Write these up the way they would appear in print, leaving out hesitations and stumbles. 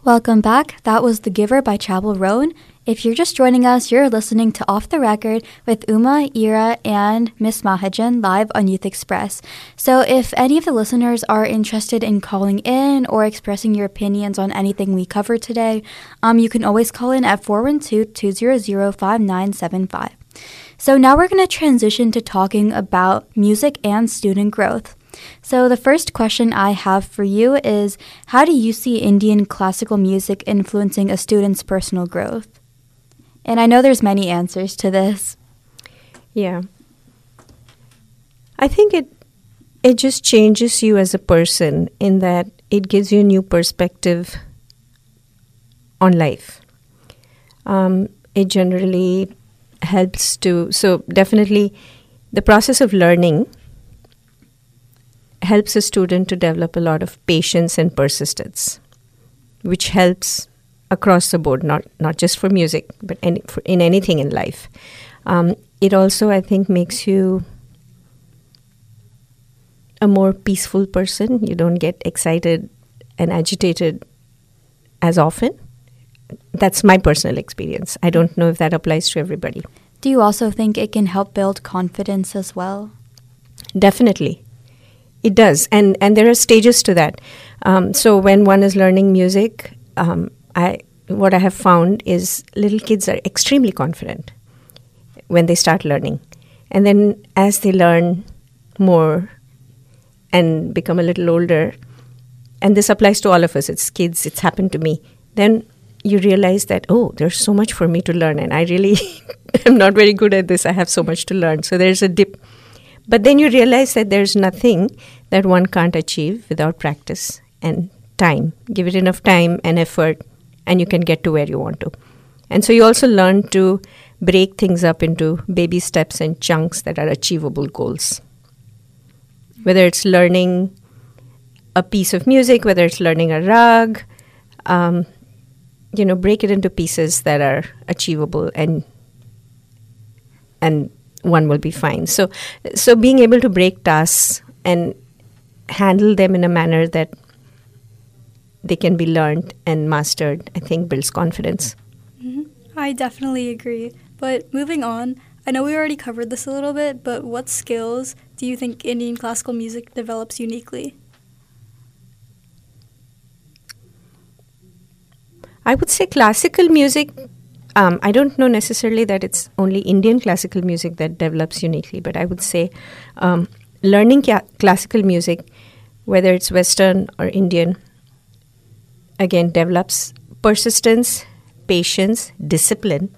Welcome back. That was The Giver by Chapel Roan. If you're just joining us, you're listening to Off the Record with Uma, Ira, and Miss Mahajan live on Youth Express. So if any of the listeners are interested in calling in or expressing your opinions on anything we covered today, you can always call in at 412-200-5975. So now we're going to transition to talking about music and student growth. So the first question I have for you is, how do you see Indian classical music influencing a student's personal growth? And I know there's many answers to this. Yeah. I think it just changes you as a person in that it gives you a new perspective on life. It generally helps to, so definitely the process of learning helps a student to develop a lot of patience and persistence, which helps across the board, not just for music, but in anything in life. It also, I think, makes you a more peaceful person. You don't get excited and agitated as often. That's my personal experience. I don't know if that applies to everybody. Do you also think it can help build confidence as well? Definitely. It does. And there are stages to that. So when one is learning music, what I have found is little kids are extremely confident when they start learning. And then as they learn more and become a little older, and this applies to all of us, it's kids, it's happened to me, then you realize that, oh, there's so much for me to learn, and I really am not very good at this. I have so much to learn. So there's a dip. But then you realize that there's nothing that one can't achieve without practice and time. Give it enough time and effort, and you can get to where you want to. And so you also learn to break things up into baby steps and chunks that are achievable goals. Whether it's learning a piece of music, whether it's learning a rag, break it into pieces that are achievable, and one will be fine. So being able to break tasks and handle them in a manner that they can be learned and mastered, I think builds confidence. Mm-hmm. I definitely agree. But moving on, I know we already covered this a little bit, but what skills do you think Indian classical music develops uniquely? I would say classical music, I don't know necessarily that it's only Indian classical music that develops uniquely, but I would say learning classical music, whether it's Western or Indian, again, develops persistence, patience, discipline.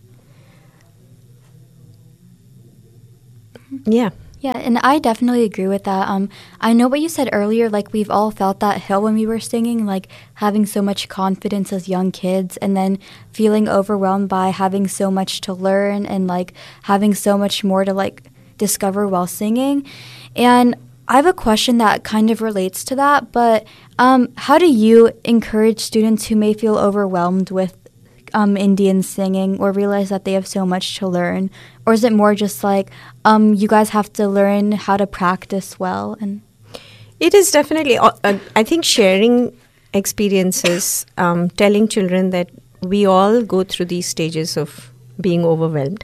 Yeah. Yeah, and I definitely agree with that. I know what you said earlier, like we've all felt that hill when we were singing, like having so much confidence as young kids and then feeling overwhelmed by having so much to learn and like having so much more to like discover while singing. And I have a question that kind of relates to that, but how do you encourage students who may feel overwhelmed with Indian singing or realize that they have so much to learn? Or is it more just like you guys have to learn how to practice well? And it is definitely, I think, sharing experiences, telling children that we all go through these stages of being overwhelmed,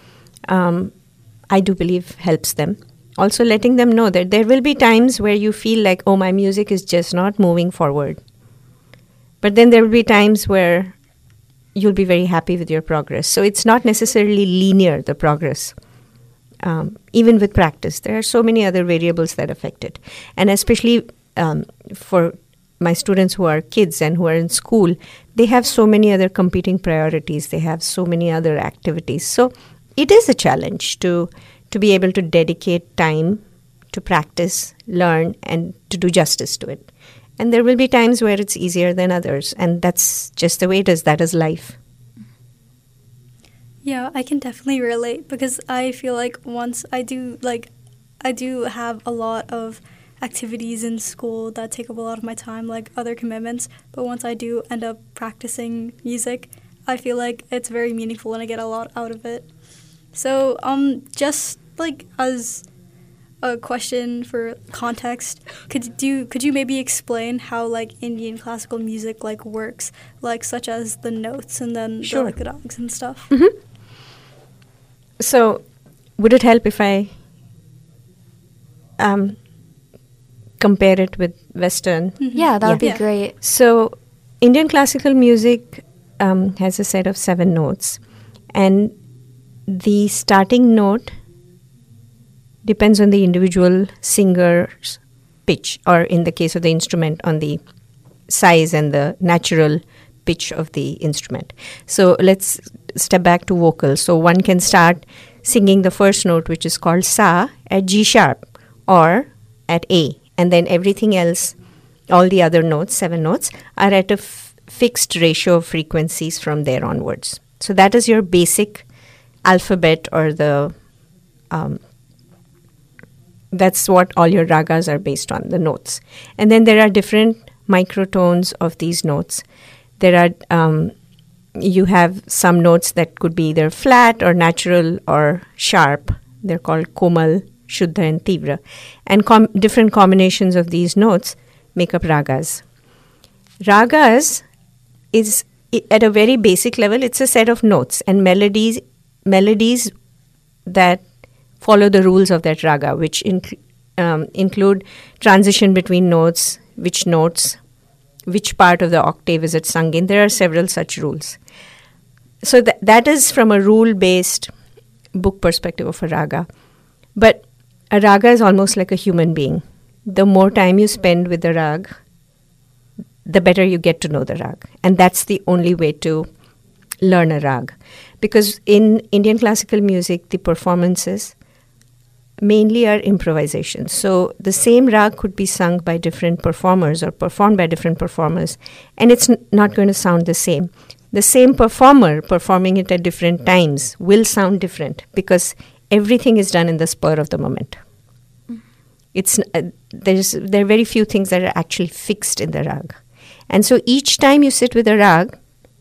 I do believe helps them. Also letting them know that there will be times where you feel like, oh, my music is just not moving forward. But then there will be times where you'll be very happy with your progress. So it's not necessarily linear, the progress. Even with practice, there are so many other variables that affect it. And especially for my students who are kids and who are in school, they have so many other competing priorities. They have so many other activities. So it is a challenge to be able to dedicate time to practice, learn, and to do justice to it. And there will be times where it's easier than others. And that's just the way it is. That is life. Yeah, I can definitely relate because I feel like once I do have a lot of activities in school that take up a lot of my time, like other commitments. But once I do end up practicing music, I feel like it's very meaningful and I get a lot out of it. So just like as a question for context. Could you maybe explain how like Indian classical music like works, like such as the notes and then Sure. the like rags and stuff? Mm-hmm. So, would it help if I compare it with Western? Yeah, that would be Yeah. great. So, Indian classical music has a set of 7 notes, and the starting note depends on the individual singer's pitch, or in the case of the instrument, on the size and the natural pitch of the instrument. So, let's step back to vocals. So, one can start singing the first note, which is called Sa, at G sharp or at A, and then everything else, all the other notes, 7 notes, are at a fixed ratio of frequencies from there onwards. So that is your basic alphabet, or the that's what all your ragas are based on, the notes. And then there are different microtones of these notes. There are you have some notes that could be either flat or natural or sharp. They're called komal, shuddha, and tivra. And different combinations of these notes make up ragas. Ragas is, at a very basic level, it's a set of notes and melodies that follow the rules of that raga, which include transition between notes, which part of the octave is it sung in. There are several such rules. So that is from a rule-based book perspective of a raga. But a raga is almost like a human being. The more time you spend with the rag, the better you get to know the rag. And that's the only way to learn a rag. Because in Indian classical music, the performances mainly are improvisation. So the same rag could be sung by different performers or performed by different performers, and it's not going to sound the same. The same performer performing it at different times will sound different, because everything is done in the spur of the moment. It's there are very few things that are actually fixed in the rag. And so each time you sit with a rag,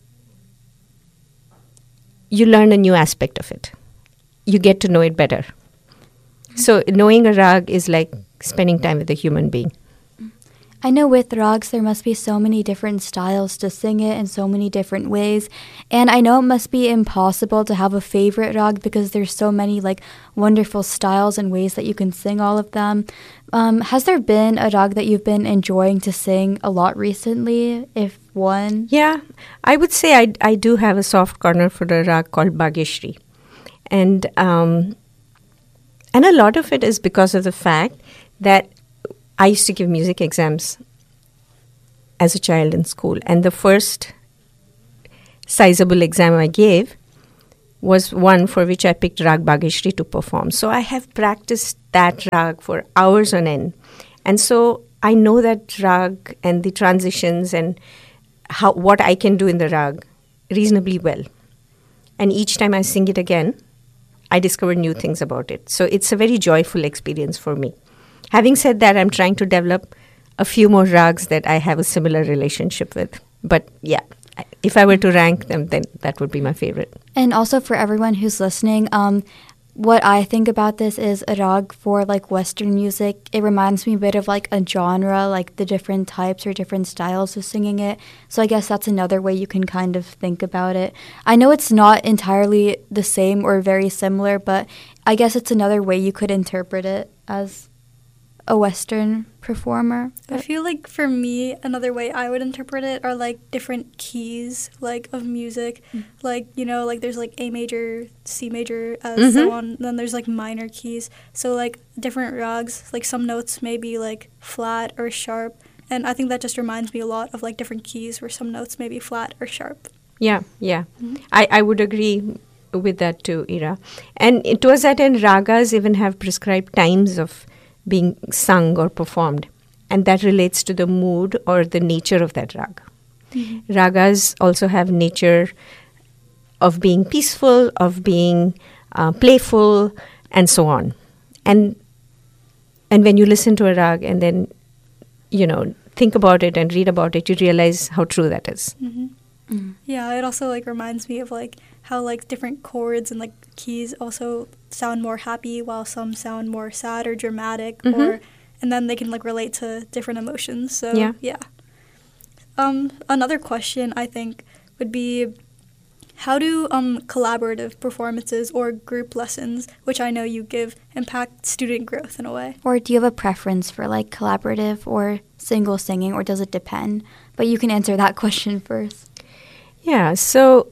you learn a new aspect of it. You get to know it better. So knowing a rag is like spending time with a human being. I know with rags there must be so many different styles to sing it in so many different ways, and I know it must be impossible to have a favorite rag because there's so many like wonderful styles and ways that you can sing all of them. Has there been a rag that you've been enjoying to sing a lot recently, if one? Yeah, I would say I do have a soft corner for a rag called Bhagyashree. And a lot of it is because of the fact that I used to give music exams as a child in school. And the first sizable exam I gave was one for which I picked Rag Bhagyashree to perform. So I have practiced that rag for hours on end. And so I know that rag and the transitions and what I can do in the rag reasonably well. And each time I sing it again, I discover new things about it. So it's a very joyful experience for me. Having said that, I'm trying to develop a few more rags that I have a similar relationship with. But yeah, if I were to rank them, then that would be my favorite. And also for everyone who's listening, what I think about this is a rag for like Western music. It reminds me a bit of like a genre, like the different types or different styles of singing it. So I guess that's another way you can kind of think about it. I know it's not entirely the same or very similar, but I guess it's another way you could interpret it as a Western performer. I feel like for me, another way I would interpret it are like different keys like of music. Like, you know, like there's like A major, C major, so on. Then there's like minor keys. So like different rags, like some notes may be like flat or sharp. And I think that just reminds me a lot of like different keys where some notes may be flat or sharp. Yeah. I would agree with that too, Ira. And it was that in ragas even have prescribed times of being sung or performed, and that relates to the mood or the nature of that rag. Ragas also have nature of being peaceful, of being playful, and so on. And when you listen to a rag and then, you know, think about it and read about it, you realize how true that is. Yeah, it also like reminds me of like how like different chords and like keys also sound more happy while some sound more sad or dramatic, Mm-hmm. or and then they can like relate to different emotions. So Yeah. Another question I think would be, how do collaborative performances or group lessons, which I know you give, impact student growth in a way? Or do you have a preference for like collaborative or single singing, or does it depend? But you can answer that question first. Yeah, so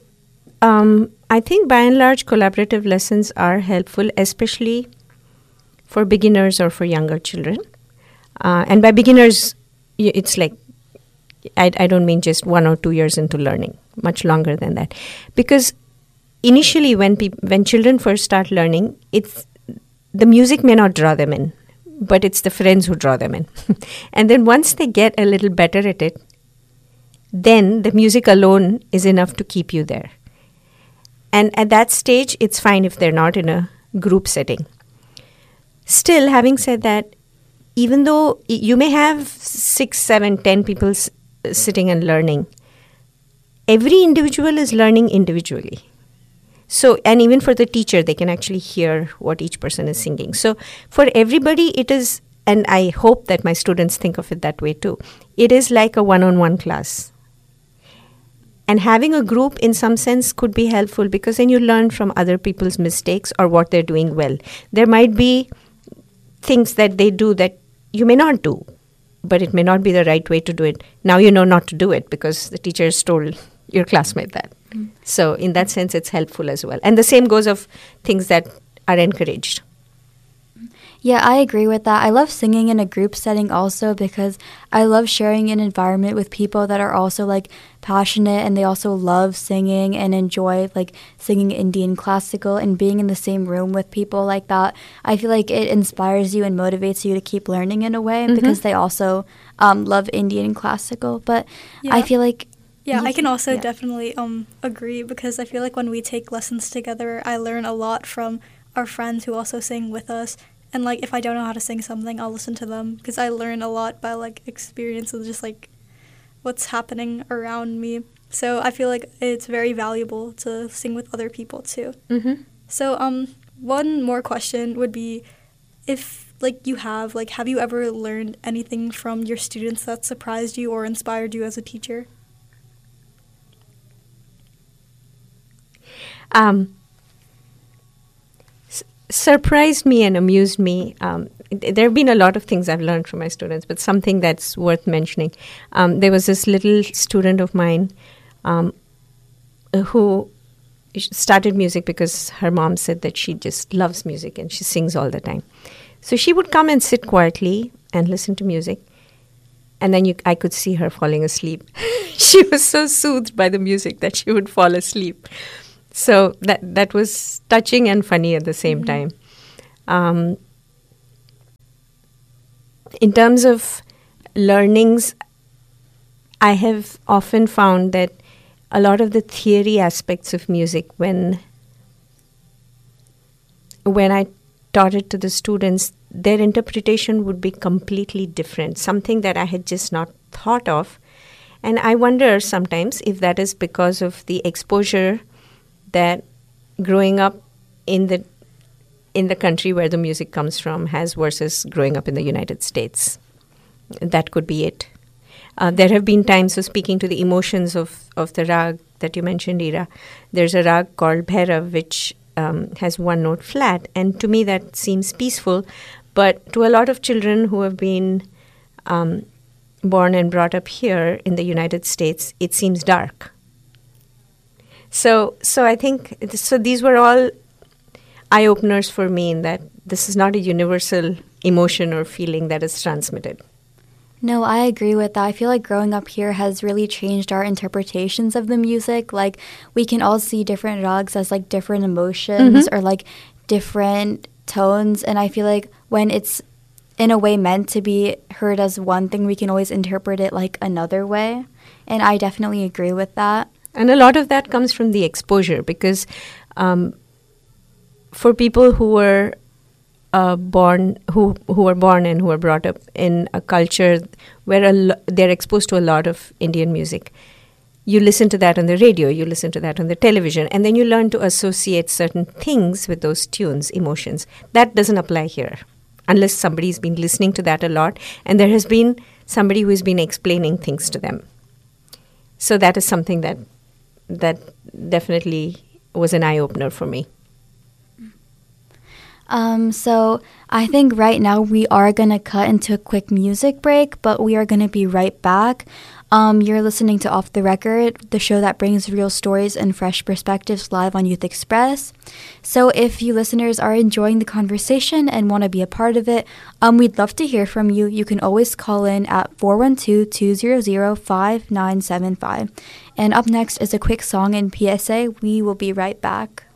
I think by and large collaborative lessons are helpful, especially for beginners or for younger children. And by beginners, it's like, I don't mean just 1 or 2 years into learning, much longer than that. Because initially when children first start learning, the music may not draw them in, but it's the friends who draw them in. And then once they get a little better at it, then the music alone is enough to keep you there. And at that stage, it's fine if they're not in a group setting. Still, having said that, even though you may have 6, 7, 10 people sitting and learning, every individual is learning individually. So, and even for the teacher, they can actually hear what each person is singing. So, for everybody, it is, and I hope that my students think of it that way too, it is like a one-on-one class. And having a group in some sense could be helpful because then you learn from other people's mistakes or what they're doing well. There might be things that they do that you may not do, but it may not be the right way to do it. Now you know not to do it because the teacher has told your classmate that. Mm. So in that sense, it's helpful as well. And the same goes of things that are encouraged. Yeah, I agree with that. I love singing in a group setting also because I love sharing an environment with people that are also like passionate and they also love singing and enjoy like singing Indian classical, and being in the same room with people like that. I feel like it inspires you and motivates you to keep learning in a way because they also love Indian classical. But yeah. I feel like I can also definitely agree because I feel like when we take lessons together, I learn a lot from our friends who also sing with us. And, like, if I don't know how to sing something, I'll listen to them because I learn a lot by, like, experience of just, like, what's happening around me. So I feel like it's very valuable to sing with other people, too. Mm-hmm. So one more question would be, if, like, have you ever learned anything from your students that surprised you or inspired you as a teacher? Surprised me and amused me. There have been a lot of things I've learned from my students, but something that's worth mentioning. There was this little student of mine who started music because her mom said that she just loves music and she sings all the time. So she would come and sit quietly and listen to music. And then I could see her falling asleep. She was so soothed by the music that she would fall asleep. So that was touching and funny at the same time. In terms of learnings, I have often found that a lot of the theory aspects of music, when I taught it to the students, their interpretation would be completely different, something that I had just not thought of. And I wonder sometimes if that is because of the exposure that growing up in the country where the music comes from has versus growing up in the United States. That could be it. There have been times of speaking to the emotions of the rag that you mentioned, Ira. There's a rag called Bhairav, which has one note flat, and to me that seems peaceful, but to a lot of children who have been born and brought up here in the United States, it seems dark. So I think these were all eye-openers for me in that this is not a universal emotion or feeling that is transmitted. No, I agree with that. I feel like growing up here has really changed our interpretations of the music. Like, we can all see different rags as, like, different emotions or, like, different tones. And I feel like when it's in a way meant to be heard as one thing, we can always interpret it, like, another way. And I definitely agree with that. And a lot of that comes from the exposure because for people who were born and who were brought up in a culture where they're exposed to a lot of Indian music, you listen to that on the radio, you listen to that on the television, and then you learn to associate certain things with those tunes, emotions. That doesn't apply here, unless somebody's been listening to that a lot, and there has been somebody who has been explaining things to them. So that is something that definitely was an eye-opener for me. So I think right now we are going to cut into a quick music break, but we are going to be right back. You're listening to Off the Record, the show that brings real stories and fresh perspectives live on Youth Express. So if you listeners are enjoying the conversation and want to be a part of it, we'd love to hear from you. You can always call in at 412-200-5975. And up next is a quick song and PSA. We will be right back.